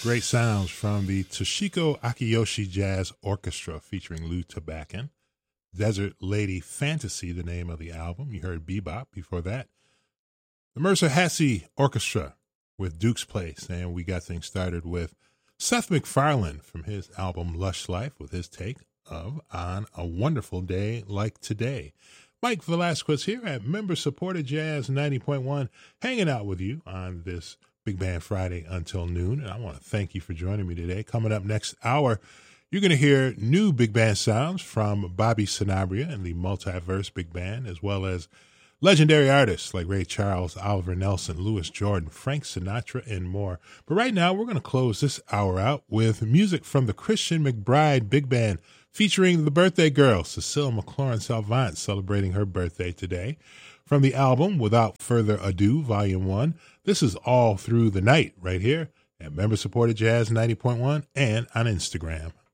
Great sounds from the Toshiko Akiyoshi Jazz Orchestra featuring Lou Tabakin. Desert Lady Fantasy, the name of the album. You heard Bebop before that. The Mercer Hasse Orchestra with Duke's Place. And we got things started with Seth MacFarlane from his album Lush Life with his take of On a Wonderful Day Like Today. Mike Velasquez here at member-supported Jazz 90.1, hanging out with you on this Big Band Friday until noon. And I want to thank you for joining me today. Coming up next hour, you're going to hear new big band sounds from Bobby Sanabria and the Multiverse Big Band, as well as legendary artists like Ray Charles, Oliver Nelson, Louis Jordan, Frank Sinatra, and more. But right now, we're going to close this hour out with music from the Christian McBride Big Band, featuring the birthday girl, Cecile McLaurin Salvant, celebrating her birthday today. From the album, Without Further Ado, Volume 1, this is All Through the Night right here at member-supported Jazz 90.1 and on Instagram.